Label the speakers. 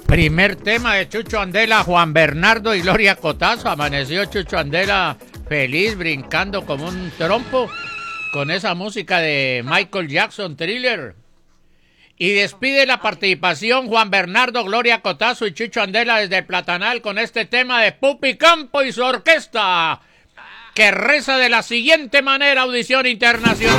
Speaker 1: Primer tema de Chucho Andela, Juan Bernardo y Gloria Cotazo. Amaneció Chucho Andela feliz, brincando como un trompo con esa música de Michael Jackson, Thriller. Y despide la participación Juan Bernardo, Gloria Cotazo y Chucho Andela desde el Platanal con este tema de Pupi Campo y su orquesta, que reza de la siguiente manera: audición internacional.